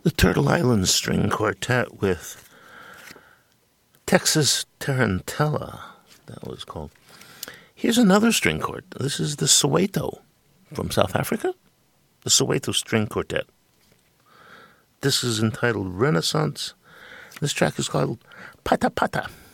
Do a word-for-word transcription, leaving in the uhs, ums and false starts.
the Turtle Island String Quartet with Texas Tarantella, that was called. Here's another string quartet. This is the Soweto from South Africa, the Soweto String Quartet. This is entitled Renaissance. This track is called Pata Pata.